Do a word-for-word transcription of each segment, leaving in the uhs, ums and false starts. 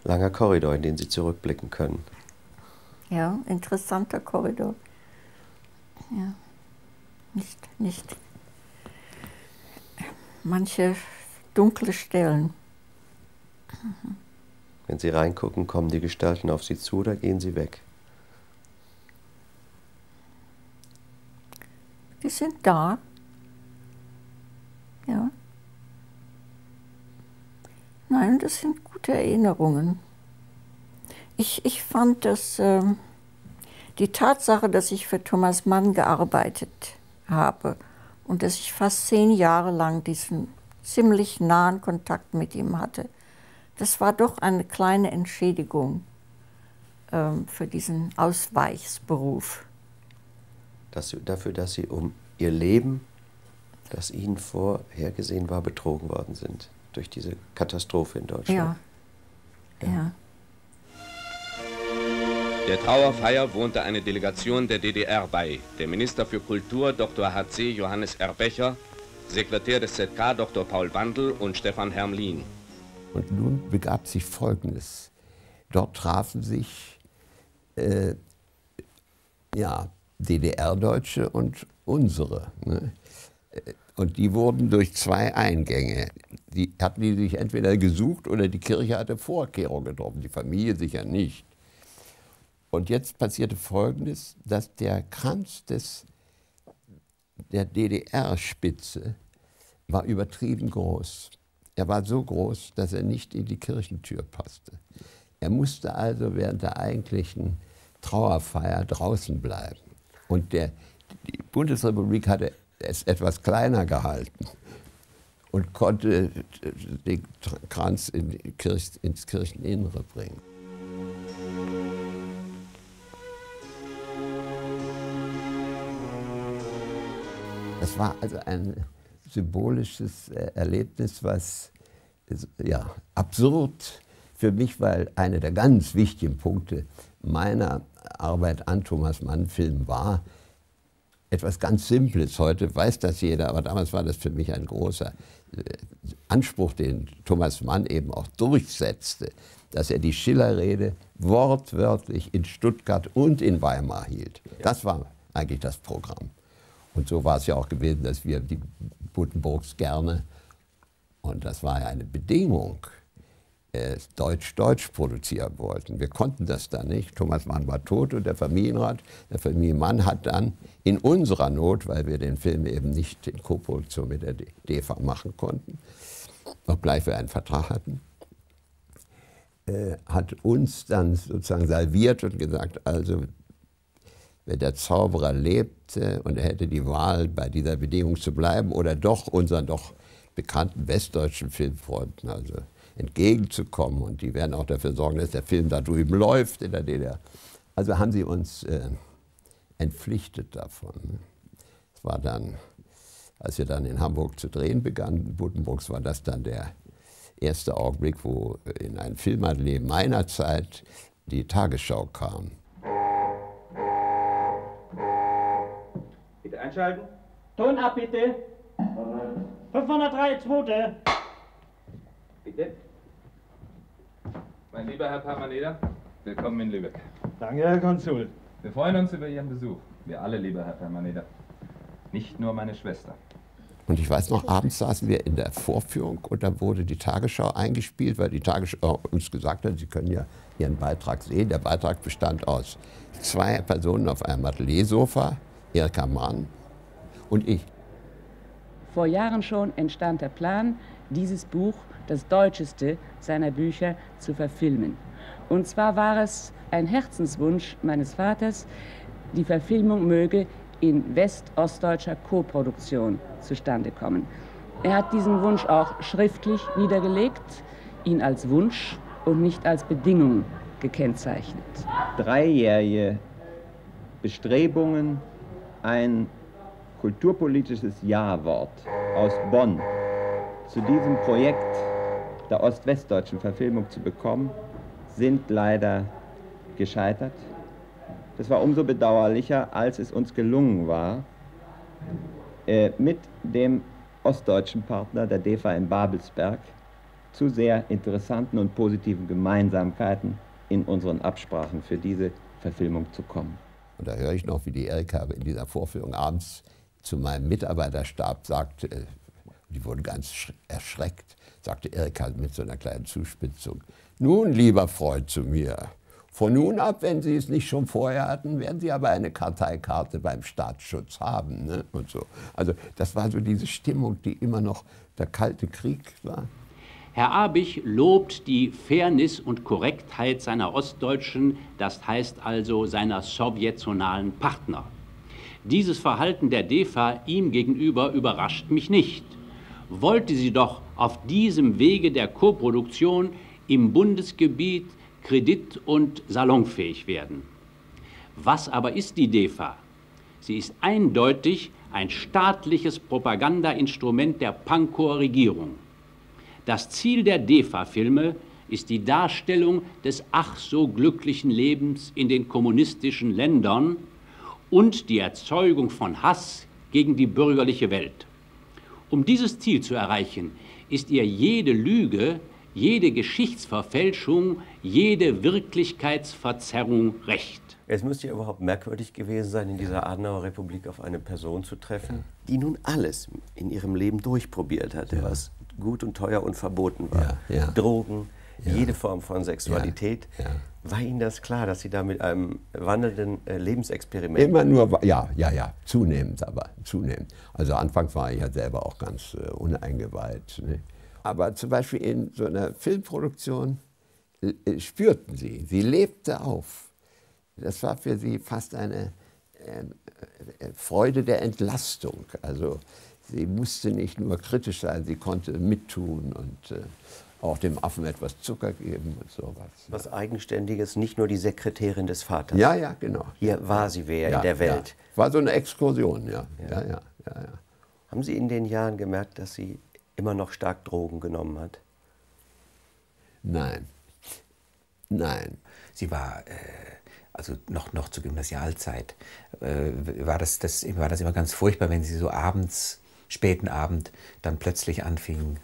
langer Korridor, in den Sie zurückblicken können. Ja, interessanter Korridor. Ja, nicht, nicht manche dunkle Stellen. Mhm. Wenn Sie reingucken, kommen die Gestalten auf Sie zu oder gehen sie weg? Die sind da. Ja. Nein, das sind gute Erinnerungen. Ich, ich fand, dass äh, die Tatsache, dass ich für Thomas Mann gearbeitet habe und dass ich fast zehn Jahre lang diesen ziemlich nahen Kontakt mit ihm hatte, das war doch eine kleine Entschädigung ähm, für diesen Ausweichsberuf. Das, dafür, dass Sie um Ihr Leben, das Ihnen vorhergesehen war, betrogen worden sind durch diese Katastrophe in Deutschland. Ja. Ja. Ja. Der Trauerfeier wohnte eine Delegation der D D R bei. Der Minister für Kultur, Doktor H C Johannes Erbecher, Sekretär des Z K, Doktor Paul Bandl und Stefan Hermlin. Und nun begab sich Folgendes. Dort trafen sich äh, ja, D D R-Deutsche und unsere. Ne? Und die wurden durch zwei Eingänge. Die hatten die sich entweder gesucht oder die Kirche hatte Vorkehrungen getroffen, die Familie sicher nicht. Und jetzt passierte Folgendes, dass der Kranz des, der D D R-Spitze war übertrieben groß. Er war so groß, dass er nicht in die Kirchentür passte. Er musste also während der eigentlichen Trauerfeier draußen bleiben. Und der, die Bundesrepublik hatte es etwas kleiner gehalten und konnte den Kranz in die Kirch, ins Kircheninnere bringen. Das war also ein symbolisches Erlebnis, was ja, absurd für mich, weil einer der ganz wichtigen Punkte meiner Arbeit an Thomas Mann-Filmen war, etwas ganz Simples. Heute weiß das jeder, aber damals war das für mich ein großer Anspruch, den Thomas Mann eben auch durchsetzte, dass er die Schiller-Rede wortwörtlich in Stuttgart und in Weimar hielt. Das war eigentlich das Programm. Und so war es ja auch gewesen, dass wir die Buddenbrooks gerne, und das war ja eine Bedingung, Deutsch-Deutsch produzieren wollten. Wir konnten das dann nicht. Thomas Mann war tot und der Familienrat, der Familie Mann hat dann in unserer Not, weil wir den Film eben nicht in Koproduktion mit der D E F A machen konnten, obgleich wir einen Vertrag hatten, äh, hat uns dann sozusagen salviert und gesagt, also wenn der Zauberer lebte und er hätte die Wahl, bei dieser Bedingung zu bleiben oder doch unseren doch bekannten westdeutschen Filmfreunden also entgegenzukommen, und die werden auch dafür sorgen, dass der Film da drüben läuft in der D D R. Also haben sie uns äh, entpflichtet davon. Es war dann, als wir dann in Hamburg zu drehen begannen, Buddenbrooks, war das dann der erste Augenblick, wo in ein Filmatelier meiner Zeit die Tagesschau kam. Bitte einschalten. Ton ab, bitte. fünfhundertdrei, zweite. Bitte. Mein lieber Herr Parmaneder, willkommen in Lübeck. Danke, Herr Konsul. Wir freuen uns über Ihren Besuch. Wir alle, lieber Herr Parmaneder. Nicht nur meine Schwester. Und ich weiß noch, abends saßen wir in der Vorführung und dann wurde die Tagesschau eingespielt, weil die Tagesschau uns gesagt hat, Sie können ja Ihren Beitrag sehen. Der Beitrag bestand aus zwei Personen auf einem Ateliersofa, Erika Mann und ich. Vor Jahren schon entstand der Plan, dieses Buch, das deutscheste seiner Bücher, zu verfilmen. Und zwar war es ein Herzenswunsch meines Vaters, die Verfilmung möge in west-ostdeutscher Koproduktion zustande kommen. Er hat diesen Wunsch auch schriftlich niedergelegt, ihn als Wunsch und nicht als Bedingung gekennzeichnet. Dreijährige Bestrebungen, ein kulturpolitisches Ja-Wort aus Bonn zu diesem Projekt der ost-westdeutschen Verfilmung zu bekommen, sind leider gescheitert. Das war umso bedauerlicher, als es uns gelungen war, äh, mit dem ostdeutschen Partner der D E F A in Babelsberg zu sehr interessanten und positiven Gemeinsamkeiten in unseren Absprachen für diese Verfilmung zu kommen. Und da höre ich noch, wie die Erika in dieser Vorführung abends zu meinem Mitarbeiterstab sagte, die wurden ganz erschreckt, sagte Erika mit so einer kleinen Zuspitzung: Nun, lieber Freund zu mir, von nun ab, wenn Sie es nicht schon vorher hatten, werden Sie aber eine Karteikarte beim Staatsschutz haben. Ne? Und so. Also das war so diese Stimmung, die immer noch der Kalte Krieg war. Herr Abich lobt die Fairness und Korrektheit seiner ostdeutschen, das heißt also seiner sowjetzonalen Partner. Dieses Verhalten der D E F A ihm gegenüber überrascht mich nicht. Wollte sie doch auf diesem Wege der Koproduktion im Bundesgebiet kredit- und salonfähig werden. Was aber ist die D E F A? Sie ist eindeutig ein staatliches Propagandainstrument der Pankower Regierung. Das Ziel der D E F A-Filme ist die Darstellung des ach so glücklichen Lebens in den kommunistischen Ländern und die Erzeugung von Hass gegen die bürgerliche Welt. Um dieses Ziel zu erreichen, ist ihr jede Lüge, jede Geschichtsverfälschung, jede Wirklichkeitsverzerrung recht. Es muss ja überhaupt merkwürdig gewesen sein, in dieser Adenauer Republik auf eine Person zu treffen, die nun alles in ihrem Leben durchprobiert hatte, ja. was gut und teuer und verboten war. Ja, ja. Drogen, ja. jede Form von Sexualität. Ja, ja. War Ihnen das klar, dass Sie da mit einem wandelnden äh, Lebensexperiment... Immer nur, ja, ja, ja, zunehmend, aber zunehmend. Also anfangs war ich ja selber auch ganz äh, uneingeweiht. Ne? Aber zum Beispiel in so einer Filmproduktion äh, spürten Sie, sie lebte auf. Das war für sie fast eine äh, äh, Freude der Entlastung. Also sie musste nicht nur kritisch sein, sie konnte mittun und... Äh, auch dem Affen etwas Zucker geben und sowas. Was Eigenständiges, nicht nur die Sekretärin des Vaters. Ja, ja, genau. Hier war sie wer ja, in der Welt. Ja. War so eine Exkursion, ja. Ja. Ja, ja, ja, ja. Haben Sie in den Jahren gemerkt, dass sie immer noch stark Drogen genommen hat? Nein. Nein. Sie war, äh, also noch, noch zur Gymnasialzeit, äh, war, das, das, war das immer ganz furchtbar, wenn sie so abends, späten Abend, dann plötzlich anfing,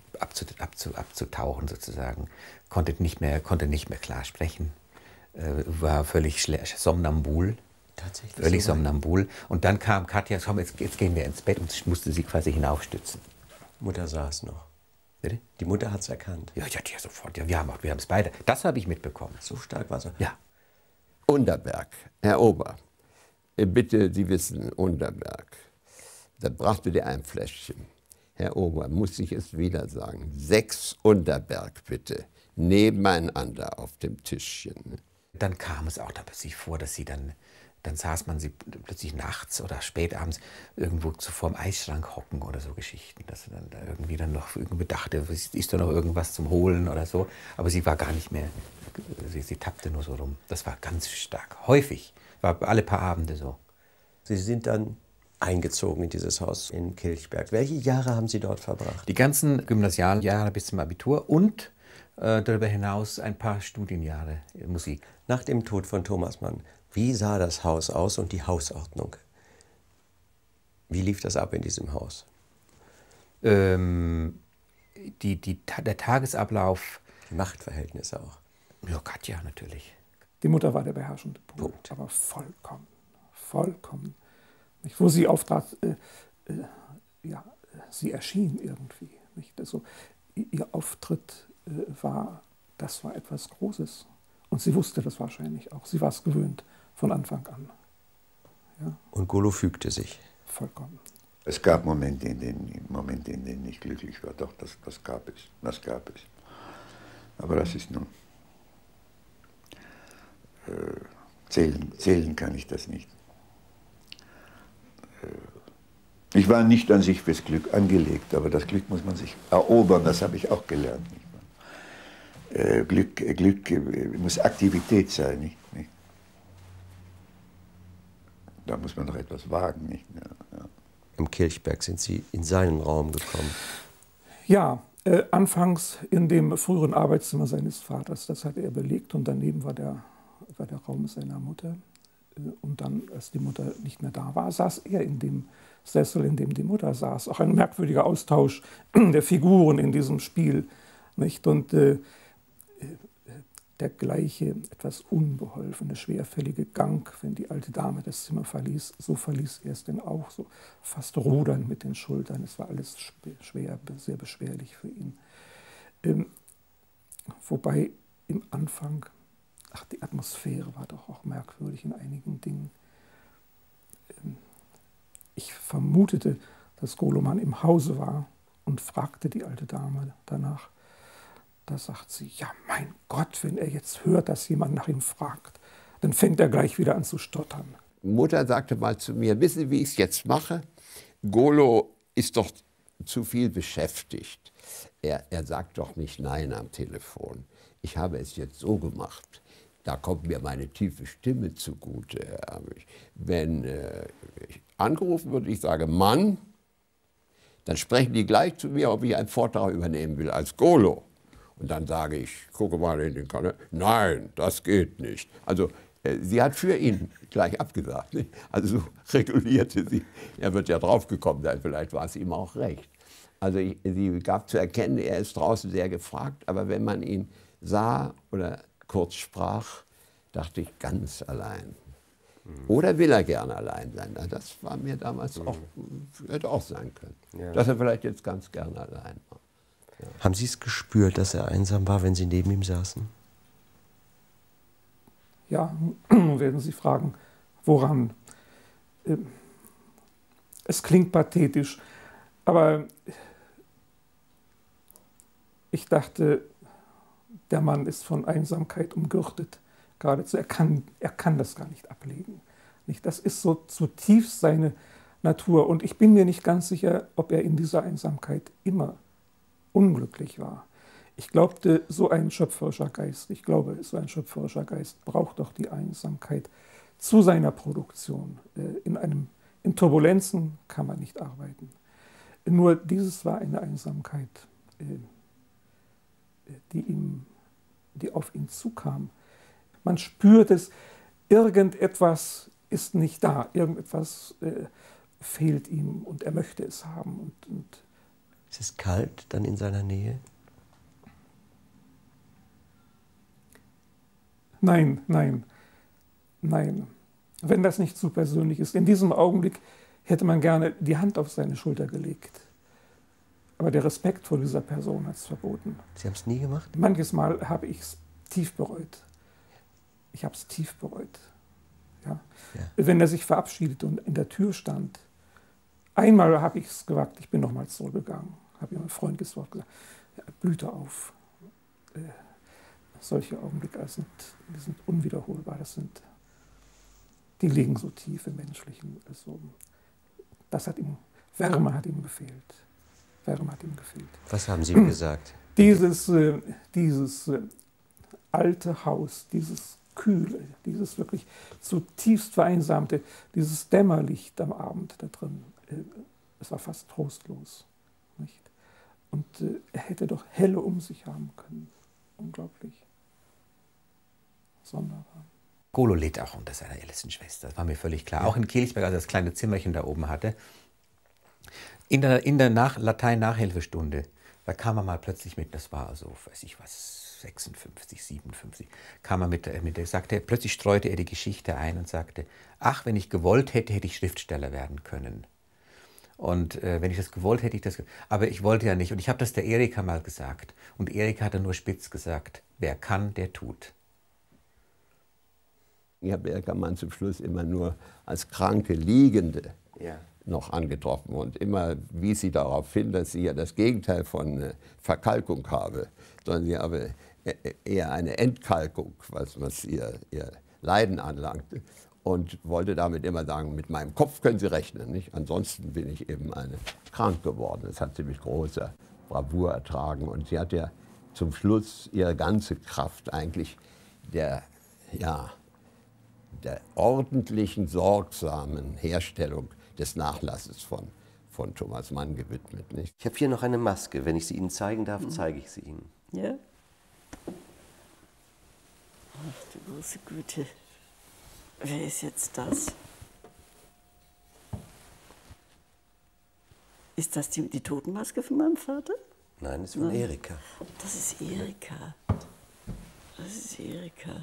abzutauchen sozusagen, konnte nicht mehr, konnte nicht mehr klar sprechen, äh, war völlig somnambul, Tatsächlich völlig so somnambul. Und dann kam Katja, komm, jetzt, jetzt gehen wir ins Bett, und musste sie quasi hinaufstützen. Mutter saß noch. Bitte? Die Mutter hat es erkannt. Ja, ja, ja, sofort. Ja, wir haben wir es beide. Das habe ich mitbekommen. So stark war sie. Ja. Unterberg, Herr Ober, bitte, Sie wissen, Unterberg, da brachte der ein Fläschchen. Herr Ober, muss ich es wieder sagen, sechs Unterberg bitte, nebeneinander auf dem Tischchen. Dann kam es auch da plötzlich vor, dass sie dann, dann saß man sie plötzlich nachts oder spätabends irgendwo so vorm Eisschrank hocken oder so Geschichten, dass sie dann da irgendwie dann noch irgendwie dachte, ist da noch irgendwas zum Holen oder so, aber sie war gar nicht mehr, sie, sie tappte nur so rum. Das war ganz stark, häufig, war alle paar Abende so. Sie sind dann eingezogen in dieses Haus in Kilchberg. Welche Jahre haben Sie dort verbracht? Die ganzen Gymnasialjahre bis zum Abitur und äh, darüber hinaus ein paar Studienjahre Musik. Nach dem Tod von Thomas Mann, wie sah das Haus aus und die Hausordnung? Wie lief das ab in diesem Haus? Ähm, die, die, der Tagesablauf... Die Machtverhältnisse auch? Ja, Katja natürlich. Die Mutter war der beherrschende Punkt, Punkt. aber vollkommen, vollkommen. Nicht, wo sie auftrat, äh, äh, ja, sie erschien irgendwie. Nicht? Also, ihr Auftritt äh, war, das war etwas Großes. Und sie wusste das wahrscheinlich auch. Sie war es gewöhnt von Anfang an. Ja? Und Golo fügte sich? Vollkommen. Es gab Momente, in denen, Momente, in denen ich glücklich war. Doch, das, das gab es. Das gab es. Aber das ist nun... Äh, zählen, zählen kann ich das nicht. Ich war nicht an sich fürs Glück angelegt, aber das Glück muss man sich erobern, das habe ich auch gelernt. Nicht? Äh, Glück, Glück muss Aktivität sein, nicht? nicht? Da muss man noch etwas wagen. Nicht? Ja, ja. Im Kilchberg sind Sie in seinen Raum gekommen? Ja, äh, anfangs in dem früheren Arbeitszimmer seines Vaters, das hatte er belegt, und daneben war der, war der Raum seiner Mutter. Und dann, als die Mutter nicht mehr da war, saß er in dem Sessel, in dem die Mutter saß. Auch ein merkwürdiger Austausch der Figuren in diesem Spiel Nicht? Und äh, der gleiche, etwas unbeholfene, schwerfällige Gang, wenn die alte Dame das Zimmer verließ, so verließ er es denn auch, so fast rudernd mit den Schultern. Es war alles schwer, sehr beschwerlich für ihn. Ähm, wobei im Anfang, ach, die Atmosphäre war doch auch merkwürdig in einigen Dingen. Ähm, ich vermutete, dass Goloman im Hause war und fragte die alte Dame danach. Da sagt sie, ja, mein Gott, wenn er jetzt hört, dass jemand nach ihm fragt, dann fängt er gleich wieder an zu stottern. Mutter sagte mal zu mir, wissen Sie, wie ich es jetzt mache? Golo ist doch zu viel beschäftigt. Er, er sagt doch nicht Nein am Telefon. Ich habe es jetzt so gemacht. Da kommt mir meine tiefe Stimme zugute. Wenn äh, ich angerufen wird, ich sage Mann, dann sprechen die gleich zu mir, ob ich einen Vortrag übernehmen will als Golo. Und dann sage ich, gucke mal in den Kanal, nein, das geht nicht. Also äh, sie hat für ihn gleich abgesagt. Nicht? Also so regulierte sie. Er wird ja draufgekommen sein, vielleicht war es ihm auch recht. Also ich, sie gab zu erkennen, er ist draußen sehr gefragt, aber wenn man ihn sah oder kurz sprach, dachte ich, ganz allein. Mhm. Oder will er gerne allein sein? Das war mir damals mhm. auch, hätte auch sein können. Ja. Dass er vielleicht jetzt ganz gerne allein war. Ja. Haben Sie es gespürt, dass er einsam war, wenn Sie neben ihm saßen? Ja, werden Sie fragen, woran? Es klingt pathetisch, aber ich dachte, der Mann ist von Einsamkeit umgürtet. Geradezu, er kann, er kann das gar nicht ablegen. Nicht? Das ist so zutiefst seine Natur. Und ich bin mir nicht ganz sicher, ob er in dieser Einsamkeit immer unglücklich war. Ich glaubte, so ein schöpferischer Geist, ich glaube, so ein schöpferischer Geist braucht doch die Einsamkeit zu seiner Produktion. In, einem, in Turbulenzen kann man nicht arbeiten. Nur dieses war eine Einsamkeit, die, ihm, die auf ihn zukam. Man spürt es, irgendetwas ist nicht da, irgendetwas äh, fehlt ihm und er möchte es haben. Und, und ist es kalt dann in seiner Nähe? Nein, nein, nein. Wenn das nicht zu persönlich ist. In diesem Augenblick hätte man gerne die Hand auf seine Schulter gelegt. Aber der Respekt vor dieser Person hat es verboten. Sie haben es nie gemacht? Manches Mal habe ich es tief bereut. Ich habe es tief bereut. Ja? Ja. Wenn er sich verabschiedet und in der Tür stand. Einmal habe ich es gewagt, ich bin nochmal zurückgegangen. Habe ihm ein freundliches Wort gesagt. Ja, blühte auf. Äh, solche Augenblicke sind, die sind unwiederholbar. Das sind, die liegen so tief im Menschlichen. Also, das hat ihm, Wärme hat ihm gefehlt. Wärme hat ihm gefehlt. Was haben Sie ihm gesagt? Dieses, äh, dieses äh, alte Haus, dieses Kühle, dieses wirklich zutiefst vereinsamte, dieses Dämmerlicht am Abend da drin, äh, es war fast trostlos. Nicht? Und äh, er hätte doch Helle um sich haben können. Unglaublich. Sonderbar. Golo litt auch unter seiner ältesten Schwester, das war mir völlig klar. Ja. Auch in Kilchberg, als er das kleine Zimmerchen da oben hatte. In der, in der Nach Latein-Nachhilfestunde, da kam er mal plötzlich mit, das war so, weiß ich was, sechsundfünfzig, siebenundfünfzig, kam er mit, mit der, sagte, plötzlich streute er die Geschichte ein und sagte, ach, wenn ich gewollt hätte, hätte ich Schriftsteller werden können. Und äh, wenn ich das gewollt hätte, ich das, aber ich wollte ja nicht. Und ich habe das der Erika mal gesagt. Und Erika hat dann nur spitz gesagt, wer kann, der tut. Ich habe Erika Mann zum Schluss immer nur als kranke Liegende ja. noch angetroffen. Und immer wies sie darauf hin, dass sie ja das Gegenteil von äh, Verkalkung habe, sondern sie habe eher eine Entkalkung, was, was ihr, ihr Leiden anlangte. Und wollte damit immer sagen, mit meinem Kopf können Sie rechnen. Nicht? Ansonsten bin ich eben eine, krank geworden. Das hat sie mit großer Bravour ertragen. Und sie hat ja zum Schluss ihre ganze Kraft eigentlich der, ja, der ordentlichen, sorgsamen Herstellung des Nachlasses von, von Thomas Mann gewidmet. Nicht? Ich habe hier noch eine Maske. Wenn ich sie Ihnen zeigen darf, zeige ich sie Ihnen. Ja? Ach du große Güte. Wer ist jetzt das? Ist das die, die Totenmaske von meinem Vater? Nein, das ist von Erika. Das ist Erika. Das ist Erika.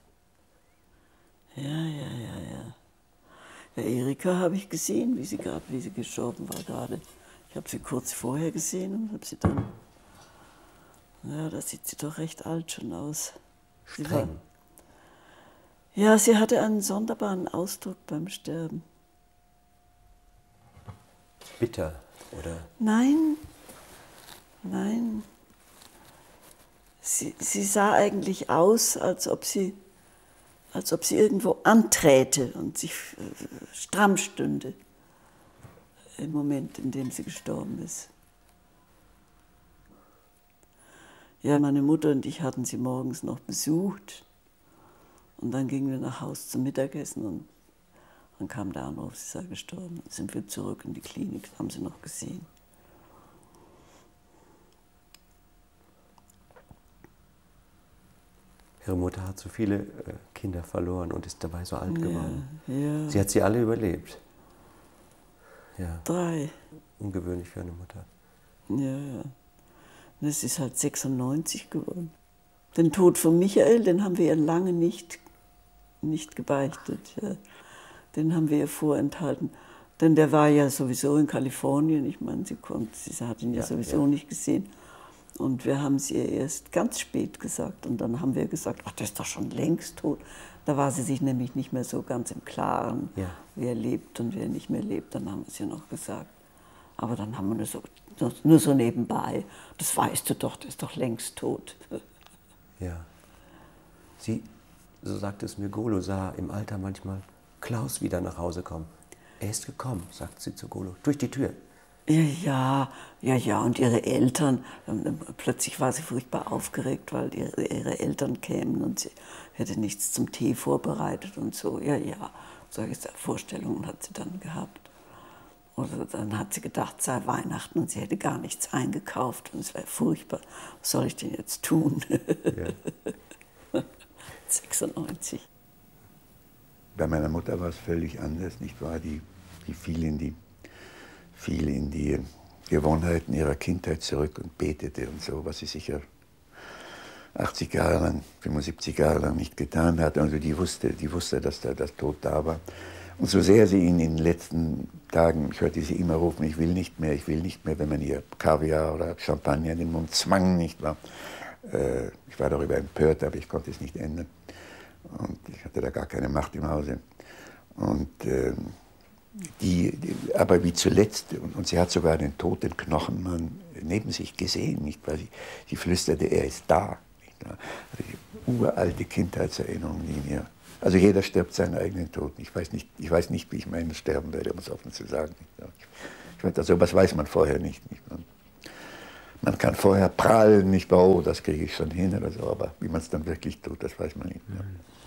Ja, ja, ja, ja. Ja, Erika habe ich gesehen, wie sie gerade, wie sie gestorben war gerade. Ich habe sie kurz vorher gesehen und habe sie dann. Ja, da sieht sie doch recht alt schon aus. Sie war, ja, sie hatte einen sonderbaren Ausdruck beim Sterben. Bitter, oder? Nein, nein. Sie, sie sah eigentlich aus, als ob sie, als ob sie irgendwo anträte und sich stramm stünde im Moment, in dem sie gestorben ist. Ja, meine Mutter und ich hatten sie morgens noch besucht und dann gingen wir nach Haus zum Mittagessen und dann kam der Anruf, sie sei gestorben. Dann sind wir zurück in die Klinik, haben sie noch gesehen. Ihre Mutter hat so viele äh, Kinder verloren und ist dabei so alt geworden. Ja, ja. Sie hat sie alle überlebt. Ja. Drei. Ungewöhnlich für eine Mutter. Ja, ja. Und es ist halt sechsundneunzig geworden. Den Tod von Michael, den haben wir ihr lange nicht, nicht gebeichtet. Ja. Den haben wir ihr vorenthalten. Denn der war ja sowieso in Kalifornien. Ich meine, sie, konnte, sie hat ihn ja, ja sowieso ja. nicht gesehen. Und wir haben es ihr erst ganz spät gesagt. Und dann haben wir gesagt, ach, der ist doch schon längst tot. Da war sie sich nämlich nicht mehr so ganz im Klaren, ja. wer lebt und wer nicht mehr lebt. Dann haben wir es ihr noch gesagt. Aber dann haben wir nur so, nur so nebenbei, das weißt du doch, der ist doch längst tot. Ja. Sie, so sagte es mir Golo, sah im Alter manchmal Klaus wieder nach Hause kommen. Er ist gekommen, sagt sie zu Golo, durch die Tür. Ja, ja, ja, und ihre Eltern, plötzlich war sie furchtbar aufgeregt, weil ihre, ihre Eltern kämen und sie hätte nichts zum Tee vorbereitet und so. Ja, ja, solche Vorstellungen hat sie dann gehabt. Oder dann hat sie gedacht, es sei Weihnachten und sie hätte gar nichts eingekauft und es wäre furchtbar. Was soll ich denn jetzt tun? Ja. sechsundneunzig. Bei meiner Mutter war es völlig anders, nicht wahr? Die, die fiel in die, fiel in die Gewohnheiten ihrer Kindheit zurück und betete und so, was sie sicher achtzig Jahre lang, fünfundsiebzig Jahre lang nicht getan hat. Also die wusste, die wusste, dass da das Tod da war. Und so sehr sie ihn in den letzten Tagen, ich hörte sie immer rufen, ich will nicht mehr, ich will nicht mehr, wenn man ihr Kaviar oder Champagner in den Mund zwang, nicht wahr? Äh, ich war darüber empört, aber ich konnte es nicht ändern. Und ich hatte da gar keine Macht im Hause. Und äh, die, die, aber wie zuletzt, und, und sie hat sogar den toten Knochenmann neben sich gesehen, nicht wahr? Sie, sie flüsterte, er ist da. Nicht wahr? Also die uralte Kindheitserinnerung, die mir. Also jeder stirbt seinen eigenen Tod. Ich weiß nicht, ich weiß nicht, wie ich meinen sterben werde, um es offen zu sagen. Ich weiß, also was weiß man vorher nicht. nicht man, man kann vorher prahlen, nicht wahr, oh, das kriege ich schon hin oder so, aber wie man es dann wirklich tut, das weiß man nicht. Ja.